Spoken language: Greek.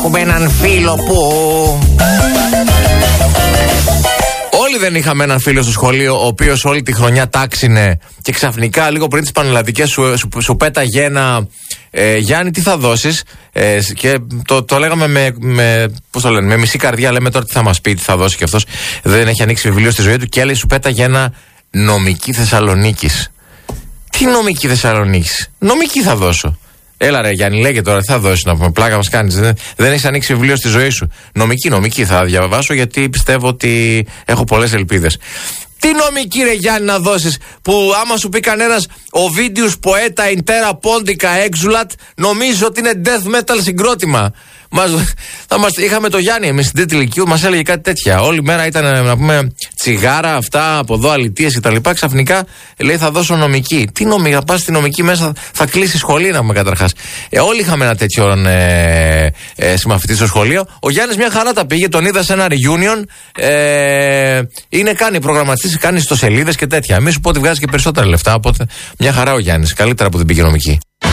έχουμε έναν φίλο που... Όλοι δεν είχαμε έναν φίλο στο σχολείο ο οποίος όλη τη χρονιά τάξινε και ξαφνικά λίγο πριν τις πανελλαδικές σου πέταγε ένα Γιάννη, τι θα δώσεις? Και το λέγαμε πώς το λένε, με μισή καρδιά. Λέμε τώρα τι θα μας πει, τι θα δώσει, και αυτός δεν έχει ανοίξει βιβλίο στη ζωή του και έλεγε, σου πέταγε ένα νομική Θεσσαλονίκης. Τι νομική Θεσσαλονίκης? Νομική θα δώσω. Έλα ρε Γιάννη, λέγε τώρα, τι θα δώσεις, να πούμε, πλάκα μας κάνεις? Δεν έχεις ανοίξει βιβλίο στη ζωή σου. Νομική θα διαβάσω, γιατί πιστεύω ότι έχω πολλές ελπίδες. Τι νομική ρε Γιάννη να δώσεις, που άμα σου πει κανένας Οβίντιους ποέτα intera pondica exulat, νομίζω ότι είναι death metal συγκρότημα. Είχαμε το Γιάννη εμείς στην τρίτη ηλικίου, μας έλεγε κάτι τέτοια. Όλη μέρα ήταν να πούμε τσιγάρα, αυτά από εδώ, αλητίες κτλ. Ξαφνικά λέει θα δώσω νομική. Τι νομική, θα πας στη νομική μέσα, θα κλείσει σχολή, να πούμε καταρχάς. Όλοι είχαμε ένα τέτοιο συμμαθητή στο σχολείο. Ο Γιάννης μια χαρά τα πήγε, τον είδα σε ένα reunion. Κάνει προγραμματιστής, κάνει ιστοσελίδες και τέτοια. Εμείς σου πω ότι βγάζει και περισσότερα λεφτά. Οπότε μια χαρά ο Γιάννης. Καλύτερα που δεν πήγε νομική.